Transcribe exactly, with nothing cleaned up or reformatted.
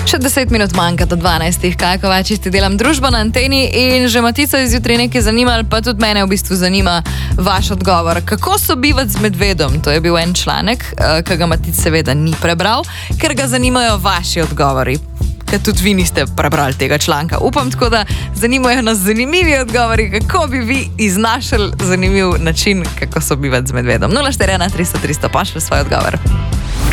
Še deset minut manjka do dvanajstih, Kaja Kovačič, delam družbo na Anteni in že Matica izjutraj nekaj zanimali, pa tudi mene v bistvu zanima vaš odgovor. Kako sobivati z medvedom? To je bil en članek, ki ga Matic seveda ni prebral, ker ga zanimajo vaši odgovori. Ker tudi vi niste prebrali tega članka. Upam tako, da zanimajo nas zanimivi odgovori, kako bi vi iznašali zanimiv način, kako sobivati z medvedom. nula štiri ena tristo tristo, pošlji svoj odgovor.